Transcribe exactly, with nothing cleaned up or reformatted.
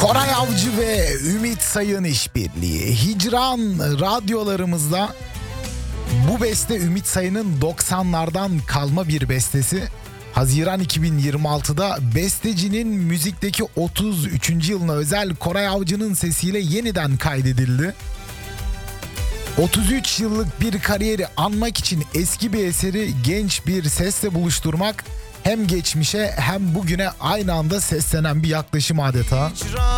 Koray Avcı ve Ümit Sayın işbirliği. Hicran radyolarımızda bu beste Ümit Sayın'ın doksanlardan kalma bir bestesi. Haziran iki bin yirmi altıda bestecinin müzikteki otuz üçüncü yılına özel Koray Avcı'nın sesiyle yeniden kaydedildi. otuz üç yıllık bir kariyeri anmak için eski bir eseri genç bir sesle buluşturmak hem geçmişe hem bugüne aynı anda seslenen bir yaklaşım adeta.